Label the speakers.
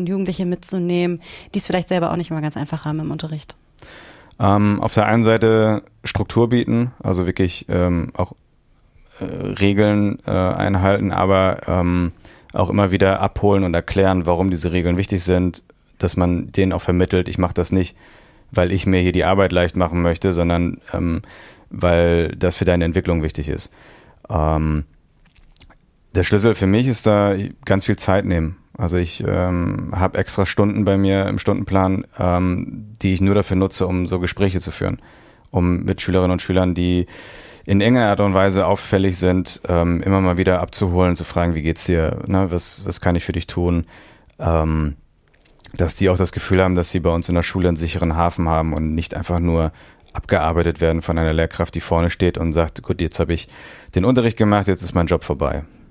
Speaker 1: und Jugendliche mitzunehmen, die es vielleicht selber auch nicht immer ganz einfach haben im Unterricht?
Speaker 2: Auf der einen Seite Struktur bieten, also wirklich auch Regeln einhalten, aber auch immer wieder abholen und erklären, warum diese Regeln wichtig sind, dass man denen auch vermittelt, ich mache das nicht, weil ich mir hier die Arbeit leicht machen möchte, sondern weil das für deine Entwicklung wichtig ist. Der Schlüssel für mich ist da ganz viel Zeit nehmen. Also ich habe extra Stunden bei mir im Stundenplan, die ich nur dafür nutze, um so Gespräche zu führen, um mit Schülerinnen und Schülern, die in irgendeiner Art und Weise auffällig sind, immer mal wieder abzuholen, zu fragen, wie geht's dir, ne? Was kann ich für dich tun, dass die auch das Gefühl haben, dass sie bei uns in der Schule einen sicheren Hafen haben und nicht einfach nur abgearbeitet werden von einer Lehrkraft, die vorne steht und sagt, gut, jetzt habe ich den Unterricht gemacht, jetzt ist mein Job vorbei.